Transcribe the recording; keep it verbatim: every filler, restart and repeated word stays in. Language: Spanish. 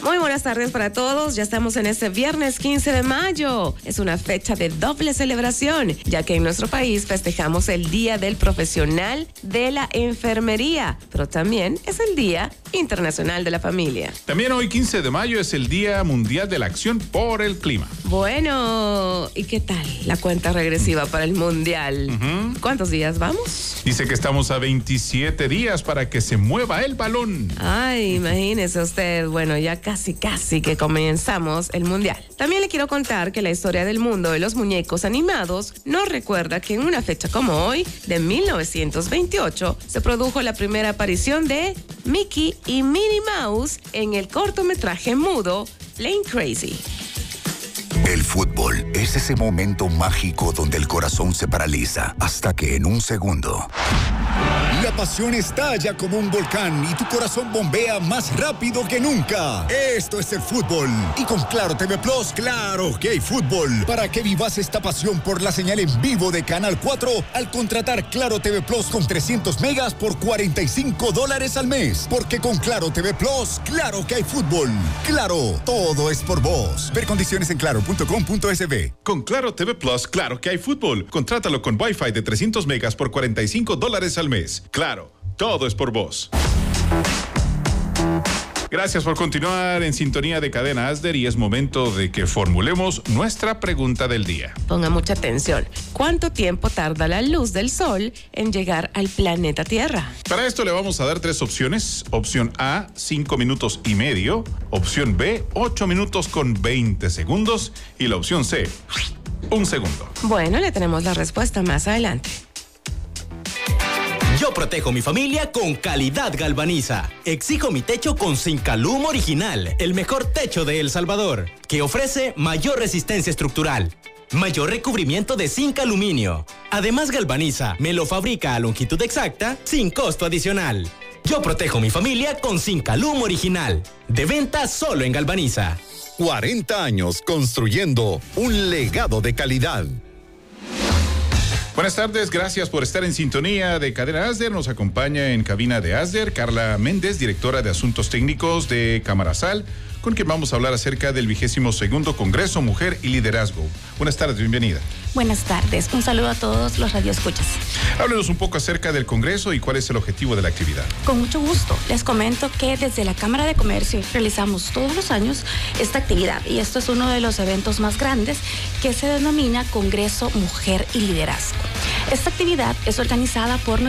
Muy buenas tardes para todos. Ya estamos en este viernes quince de mayo. Es una fecha de doble celebración, ya que en nuestro país festejamos el Día del Profesional de la Enfermería, pero también es el Día Internacional de la Familia. También hoy, quince de mayo, es el Día Mundial de la Acción por el Clima. Bueno, ¿y qué tal la cuenta regresiva para el Mundial? Uh-huh. ¿Cuántos días vamos? Dice que estamos a veintisiete días para que se mueva el balón. Ay, imagínese usted. Bueno, ya casi, casi que comenzamos el Mundial. También le quiero contar que la historia del mundo de los muñecos animados nos recuerda que en una fecha como hoy, de mil novecientos veintiocho, se produjo la primera aparición de Mickey y Minnie Mouse en el cortometraje mudo Plane Crazy. El fútbol es ese momento mágico donde el corazón se paraliza hasta que en un segundo la pasión estalla como un volcán y tu corazón bombea más rápido que nunca. Esto es el fútbol. Y con Claro T V Plus, claro que hay fútbol. Para que vivas esta pasión por la señal en vivo de Canal cuatro al contratar Claro T V Plus con trescientos megas por cuarenta y cinco dólares al mes. Porque con Claro T V Plus, claro que hay fútbol. Claro, todo es por vos. Ver condiciones en claro punto com punto es be. Con Claro T V Plus, claro que hay fútbol. Contrátalo con Wi-Fi de trescientos megas por cuarenta y cinco dólares al mes. Claro, todo es por vos. Gracias por continuar en sintonía de Cadena Asder y es momento de que formulemos nuestra pregunta del día. Ponga mucha atención. ¿Cuánto tiempo tarda la luz del sol en llegar al planeta Tierra? Para esto le vamos a dar tres opciones. Opción A, cinco minutos y medio. Opción B, ocho minutos con veinte segundos. Y la opción C, un segundo. Bueno, le tenemos la respuesta más adelante. Yo protejo mi familia con Calidad Galvaniza. Exijo mi techo con Zincalum Original, el mejor techo de El Salvador, que ofrece mayor resistencia estructural, mayor recubrimiento de zinc aluminio. Además, Galvaniza me lo fabrica a longitud exacta sin costo adicional. Yo protejo mi familia con Zincalum Original. De venta solo en Galvaniza. cuarenta años construyendo un legado de calidad. Buenas tardes, gracias por estar en sintonía de Cadena Asder. Nos acompaña en cabina de Asder Carla Méndez, directora de Asuntos Técnicos de Camarazal, con quien vamos a hablar acerca del vigésimo segundo Congreso Mujer y Liderazgo. Buenas tardes, bienvenida. Buenas tardes, un saludo a todos los radioescuchas. Háblenos un poco acerca del Congreso y cuál es el objetivo de la actividad. Con mucho gusto, les comento que desde la Cámara de Comercio realizamos todos los años esta actividad y esto es uno de los eventos más grandes que se denomina Congreso Mujer y Liderazgo. Esta actividad es organizada por